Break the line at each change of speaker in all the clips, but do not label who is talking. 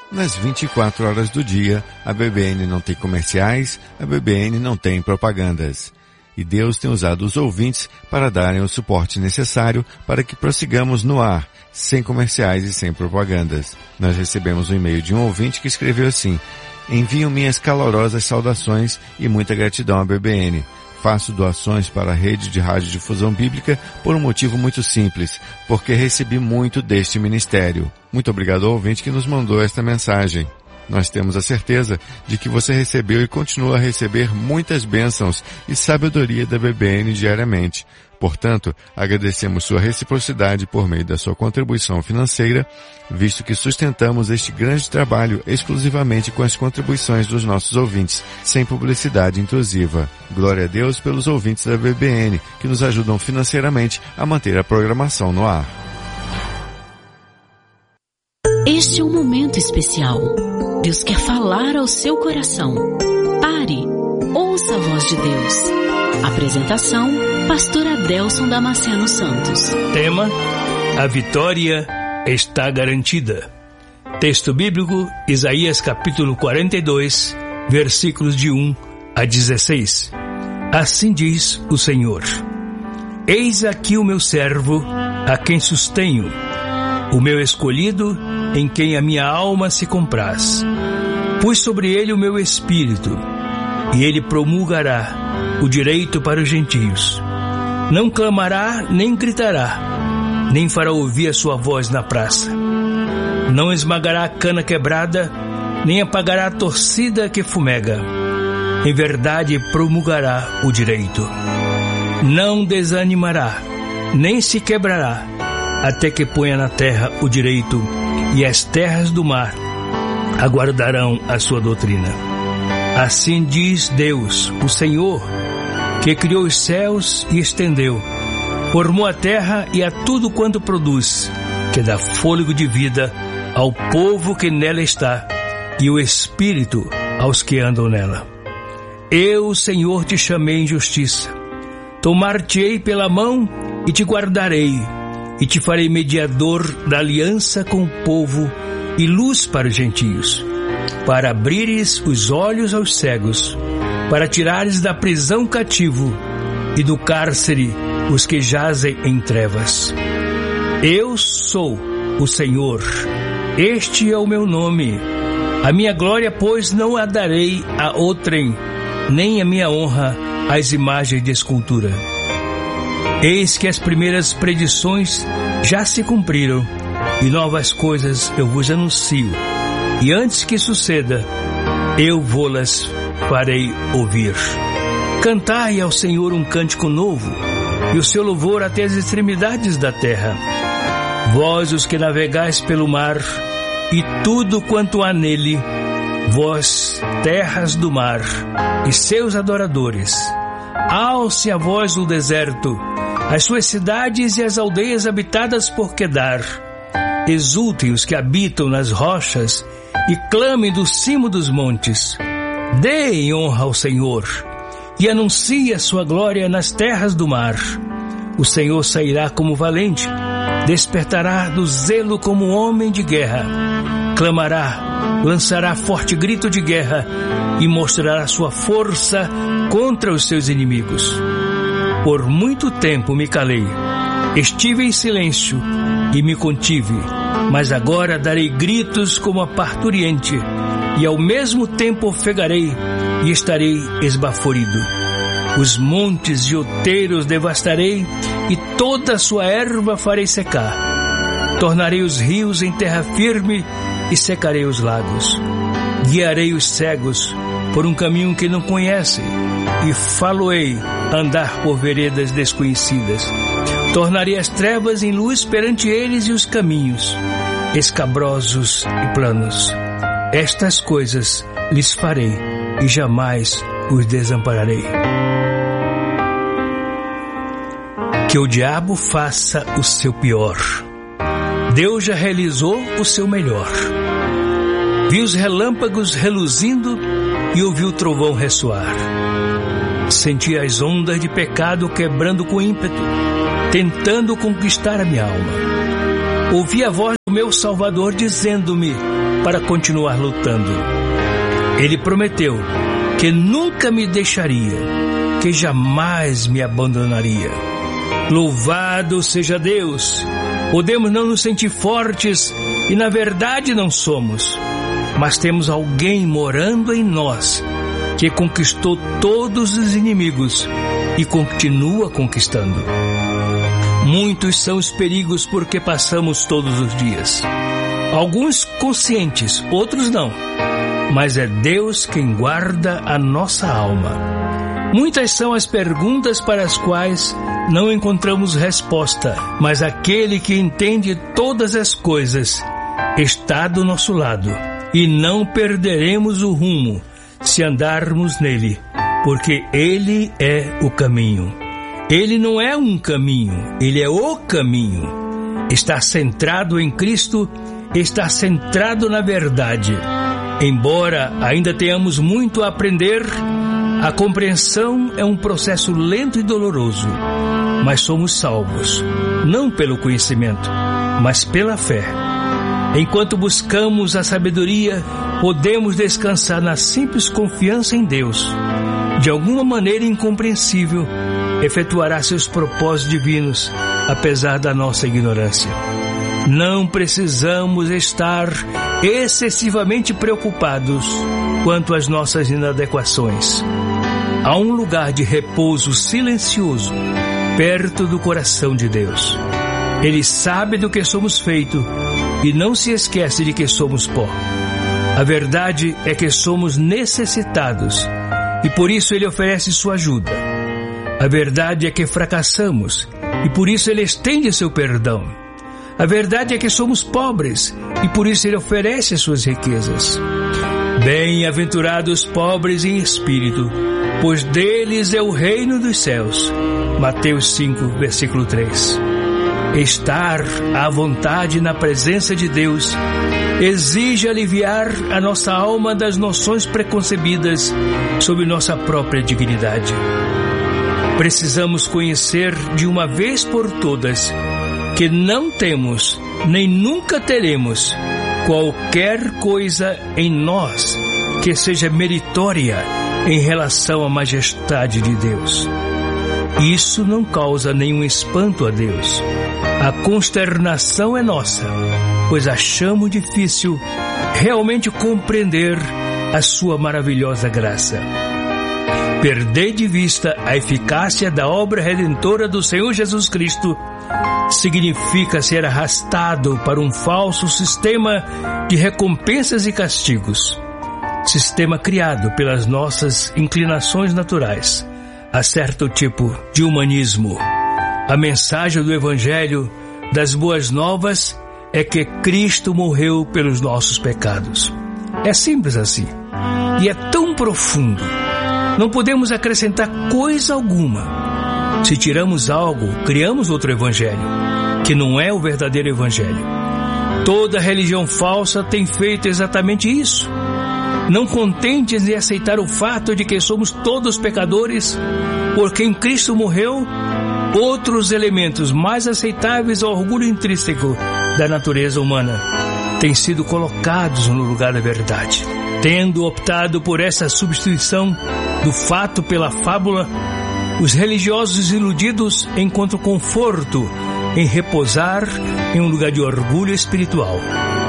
Nas 24 horas do dia, a BBN não tem comerciais, a BBN não tem propagandas. E Deus tem usado os ouvintes para darem o suporte necessário para que prossigamos no ar, sem comerciais e sem propagandas. Nós recebemos um e-mail de um ouvinte que escreveu assim: envio minhas calorosas saudações e muita gratidão à BBN. Faço doações para a rede de radiodifusão bíblica por um motivo muito simples, porque recebi muito deste ministério. Muito obrigado ao ouvinte que nos mandou esta mensagem. Nós temos a certeza de que você recebeu e continua a receber muitas bênçãos e sabedoria da BBN diariamente. Portanto, agradecemos sua reciprocidade por meio da sua contribuição financeira, visto que sustentamos este grande trabalho exclusivamente com as contribuições dos nossos ouvintes, sem publicidade intrusiva. Glória a Deus pelos ouvintes da BBN, que nos ajudam financeiramente a manter a programação no ar.
Este é um momento especial. Deus quer falar ao seu coração. Pare, ouça a voz de Deus. Apresentação, Pastor Adelson Damasceno Santos.
Tema: a vitória está garantida. Texto bíblico, Isaías capítulo 42, versículos de 1 a 16. Assim diz o Senhor: eis aqui o meu servo, a quem sustenho, o meu escolhido, em quem a minha alma se compraz. Pus sobre ele o meu espírito, e ele promulgará o direito para os gentios. Não clamará, nem gritará, nem fará ouvir a sua voz na praça. Não esmagará a cana quebrada, nem apagará a torcida que fumega. Em verdade promulgará o direito. Não desanimará, nem se quebrará, até que ponha na terra o direito, e as terras do mar aguardarão a sua doutrina. Assim diz Deus, o Senhor, que criou os céus e estendeu, formou a terra e a tudo quanto produz, que dá fôlego de vida ao povo que nela está, e o espírito aos que andam nela. Eu, Senhor, te chamei em justiça. Tomar-te-ei pela mão e te guardarei, e te farei mediador da aliança com o povo e luz para os gentios, para abrires os olhos aos cegos, para tirares da prisão cativo e do cárcere os que jazem em trevas. Eu sou o Senhor, este é o meu nome. A minha glória, pois, não a darei a outrem, nem a minha honra às imagens de escultura. Eis que as primeiras predições já se cumpriram, e novas coisas eu vos anuncio, e antes que suceda, eu vou-las farei ouvir. Cantai ao Senhor um cântico novo, e o seu louvor até as extremidades da terra. Vós, os que navegais pelo mar, e tudo quanto há nele, vós, terras do mar, e seus adoradores. Alce a voz do deserto, as suas cidades e as aldeias habitadas por Quedar. Exultem os que habitam nas rochas e clamem do cimo dos montes. Deem honra ao Senhor e anuncie a sua glória nas terras do mar. O Senhor sairá como valente, despertará do zelo como homem de guerra. Clamará, lançará forte grito de guerra e mostrará sua força contra os seus inimigos. Por muito tempo me calei, estive em silêncio e me contive, mas agora darei gritos como a parturiente, e ao mesmo tempo ofegarei e estarei esbaforido. Os montes e outeiros devastarei, e toda a sua erva farei secar. Tornarei os rios em terra firme e secarei os lagos. Guiarei os cegos por um caminho que não conhecem, e faloei andar por veredas desconhecidas. Tornarei as trevas em luz perante eles e os caminhos escabrosos e planos. Estas coisas lhes farei e jamais os desampararei. Que o diabo faça o seu pior. Deus já realizou o seu melhor. Vi os relâmpagos reluzindo e ouvi o trovão ressoar. Senti as ondas de pecado quebrando com ímpeto, tentando conquistar a minha alma. Ouvi a voz do meu Salvador dizendo-me: para continuar lutando. Ele prometeu que nunca me deixaria, que jamais me abandonaria. Louvado seja Deus! Podemos não nos sentir fortes e na verdade não somos, mas temos alguém morando em nós que conquistou todos os inimigos e continua conquistando. Muitos são os perigos porque passamos todos os dias. Alguns conscientes, outros não. Mas é Deus quem guarda a nossa alma. Muitas são as perguntas para as quais não encontramos resposta, mas aquele que entende todas as coisas está do nosso lado e não perderemos o rumo se andarmos nele, porque Ele é o caminho. Ele não é um caminho, Ele é o caminho. Está centrado em Cristo, está centrado na verdade. Embora ainda tenhamos muito a aprender, a compreensão é um processo lento e doloroso, mas somos salvos, não pelo conhecimento, mas pela fé. Enquanto buscamos a sabedoria, podemos descansar na simples confiança em Deus. De alguma maneira incompreensível, efetuará seus propósitos divinos, apesar da nossa ignorância. Não precisamos estar excessivamente preocupados quanto às nossas inadequações. Há um lugar de repouso silencioso perto do coração de Deus. Ele sabe do que somos feitos e não se esquece de que somos pó. A verdade é que somos necessitados e por isso Ele oferece sua ajuda. A verdade é que fracassamos e por isso Ele estende seu perdão. A verdade é que somos pobres e por isso Ele oferece as suas riquezas. Bem-aventurados pobres em espírito, pois deles é o reino dos céus. Mateus 5, versículo 3. Estar à vontade na presença de Deus exige aliviar a nossa alma das noções preconcebidas sobre nossa própria dignidade. Precisamos conhecer de uma vez por todas que não temos, nem nunca teremos, qualquer coisa em nós que seja meritória em relação à majestade de Deus. Isso não causa nenhum espanto a Deus. A consternação é nossa, pois achamos difícil realmente compreender a sua maravilhosa graça. Perder de vista a eficácia da obra redentora do Senhor Jesus Cristo significa ser arrastado para um falso sistema de recompensas e castigos, sistema criado pelas nossas inclinações naturais a certo tipo de humanismo. A mensagem do Evangelho das Boas Novas é que Cristo morreu pelos nossos pecados. É simples assim. E é tão profundo. Não podemos acrescentar coisa alguma. Se tiramos algo, criamos outro Evangelho, que não é o verdadeiro Evangelho. Toda religião falsa tem feito exatamente isso. Não contentes em aceitar o fato de que somos todos pecadores, porque em Cristo morreu, outros elementos mais aceitáveis ao orgulho intrínseco da natureza humana têm sido colocados no lugar da verdade. Tendo optado por essa substituição do fato pela fábula, os religiosos iludidos encontram conforto em repousar em um lugar de orgulho espiritual,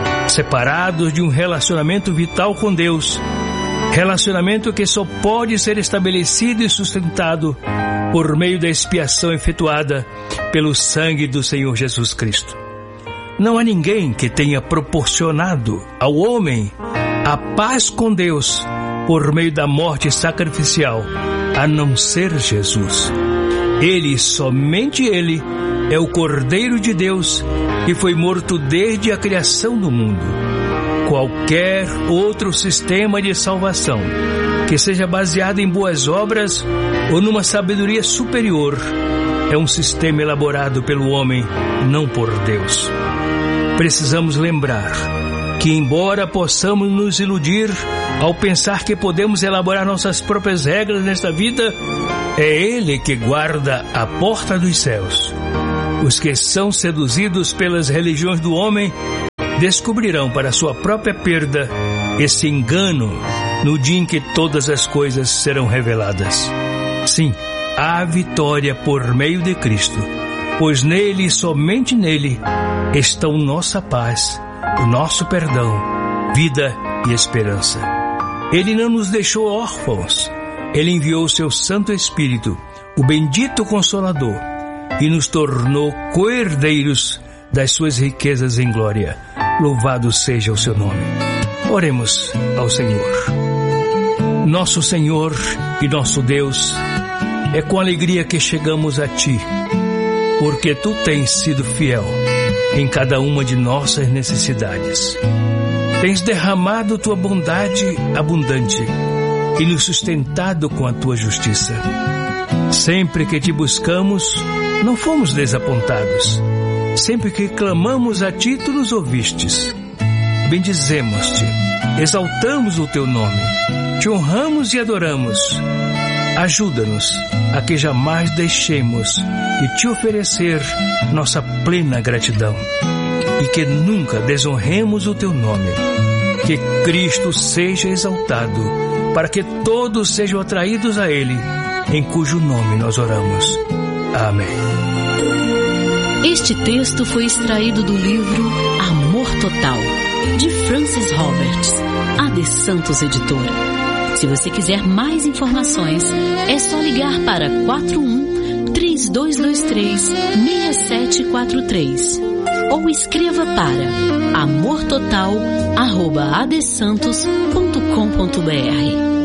separados de um relacionamento vital com Deus, relacionamento que só pode ser estabelecido e sustentado por meio da expiação efetuada pelo sangue do Senhor Jesus Cristo. Não há ninguém que tenha proporcionado ao homem a paz com Deus por meio da morte sacrificial, a não ser Jesus. Ele, somente Ele, é o Cordeiro de Deus que foi morto desde a criação do mundo. Qualquer outro sistema de salvação que seja baseado em boas obras ou numa sabedoria superior é um sistema elaborado pelo homem, não por Deus. Precisamos lembrar que, embora possamos nos iludir ao pensar que podemos elaborar nossas próprias regras nesta vida, é Ele que guarda a porta dos céus. Os que são seduzidos pelas religiões do homem descobrirão para sua própria perda esse engano no dia em que todas as coisas serão reveladas. Sim, há vitória por meio de Cristo, pois nele e somente nele estão nossa paz, o nosso perdão, vida e esperança. Ele não nos deixou órfãos. Ele enviou o seu Santo Espírito, o bendito Consolador, e nos tornou coerdeiros das suas riquezas em glória. Louvado seja o seu nome. Oremos ao Senhor. Nosso Senhor e nosso Deus, é com alegria que chegamos a Ti, porque Tu tens sido fiel em cada uma de nossas necessidades. Tens derramado Tua bondade abundante e nos sustentado com a Tua justiça. Sempre que Te buscamos, não fomos desapontados. Sempre que clamamos a Ti, Tu nos ouvistes. Bendizemos-Te, exaltamos o Teu nome, Te honramos e adoramos. Ajuda-nos a que jamais deixemos de Te oferecer nossa plena gratidão e que nunca desonremos o Teu nome. Que Cristo seja exaltado, para que todos sejam atraídos a Ele, em cujo nome nós oramos. Amém.
Este texto foi extraído do livro Amor Total, de Francis Roberts, AD Santos Editora. Se você quiser mais informações, é só ligar para 41-3223-6743 ou escreva para amortotal@adsantos.com.br.